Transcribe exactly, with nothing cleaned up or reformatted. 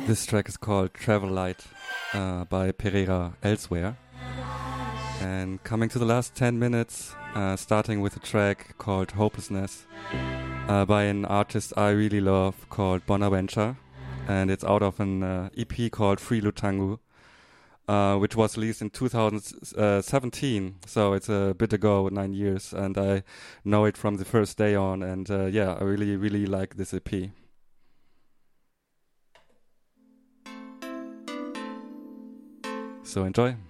This track is called Travel Light uh, by Pereira Elsewhere. And coming to the last ten minutes, uh, starting with a track called Hopelessness uh, by an artist I really love called Bonaventure. And it's out of an uh, E P called Free Lutangu, uh, which was released in two thousand seventeen. So it's a bit ago, nine years. And I know it from the first day on. And uh, yeah, I really, really like this E P. So enjoy.